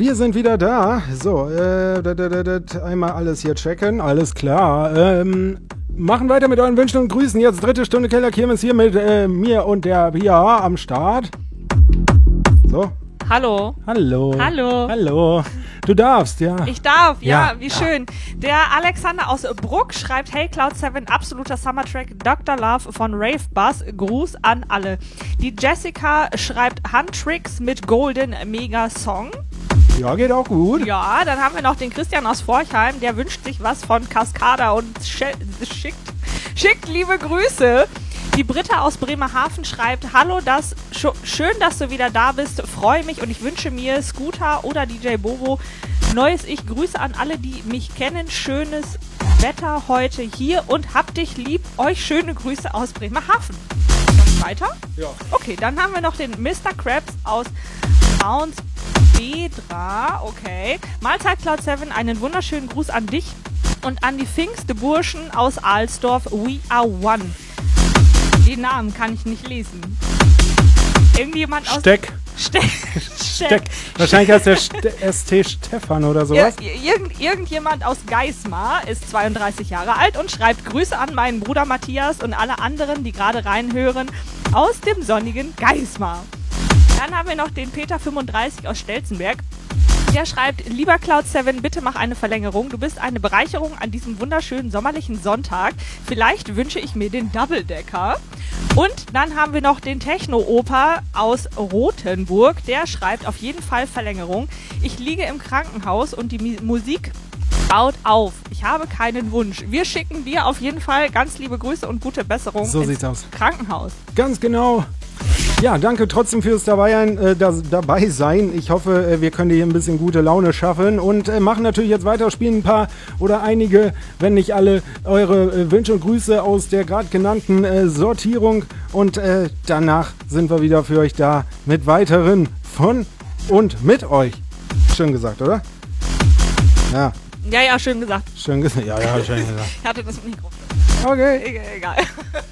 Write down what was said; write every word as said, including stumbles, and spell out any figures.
wir sind wieder da. So, äh, da, da, da, da, einmal alles hier checken. Alles klar. Ähm, machen weiter mit euren Wünschen und Grüßen. Jetzt dritte Stunde Keller Kirmes hier mit äh, mir und der Pia am Start. So. Hallo. Hallo. Hallo. Hallo. Du darfst, ja. Ich darf, ja, ja wie ja. schön. Der Alexander aus Bruck schreibt, hey Cloud seven, absoluter Summertrack, Doktor Love von Rave Buzz, Gruß an alle. Die Jessica schreibt Handtricks mit Golden, mega Song. Ja, geht auch gut. Ja, dann haben wir noch den Christian aus Forchheim, der wünscht sich was von Cascada und sch- schickt, schickt liebe Grüße. Die Britta aus Bremerhaven schreibt, hallo, das sch- schön, dass du wieder da bist, freue mich und ich wünsche mir Scooter oder D J Bobo neues Ich. Grüße an alle, die mich kennen, schönes Wetter heute hier und hab dich lieb, euch schöne Grüße aus Bremerhaven. Dann weiter? Ja. Okay, dann haben wir noch den Mister Krabs aus Browns Bedra, okay. Mahlzeit Cloud seven, einen wunderschönen Gruß an dich und an die Pfingstburschen aus Alsdorf, we are one. Den Namen kann ich nicht lesen. Irgendjemand aus... Steck. Steck. Steck. Wahrscheinlich heißt der St- S T Stefan oder sowas. Ir- irgend, irgendjemand aus Geismar ist zweiunddreißig Jahre alt und schreibt Grüße an meinen Bruder Matthias und alle anderen, die gerade reinhören, aus dem sonnigen Geismar. Dann haben wir noch den Peter fünfunddreißig aus Stelzenberg. Der schreibt, lieber Cloud seven, bitte mach eine Verlängerung. Du bist eine Bereicherung an diesem wunderschönen sommerlichen Sonntag. Vielleicht wünsche ich mir den Doubledecker. Und dann haben wir noch den Techno-Oper aus Rothenburg. Der schreibt auf jeden Fall Verlängerung. Ich liege im Krankenhaus und die Mi- Musik baut auf. Ich habe keinen Wunsch. Wir schicken dir auf jeden Fall ganz liebe Grüße und gute Besserung So ins sieht's aus. Krankenhaus. Ganz genau. Ja, danke trotzdem fürs dabei, äh, das, dabei sein. Ich hoffe, äh, wir können dir hier ein bisschen gute Laune schaffen und äh, machen natürlich jetzt weiter, spielen ein paar oder einige, wenn nicht alle, eure äh, Wünsche und Grüße aus der gerade genannten äh, Sortierung und äh, danach sind wir wieder für euch da mit weiteren von und mit euch. Schön gesagt, oder? Ja. Ja, ja, schön gesagt. Schön gesagt. Ja, ja, schön gesagt. Ich hatte das Mikro. Okay. Egal.